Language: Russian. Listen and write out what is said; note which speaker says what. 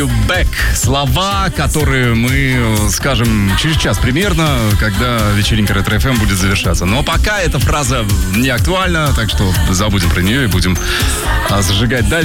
Speaker 1: Back. Слова, которые мы скажем через час примерно, когда вечеринка Ретро-ФМ будет завершаться. Но пока эта фраза не актуальна, так что забудем про нее и будем зажигать дальше.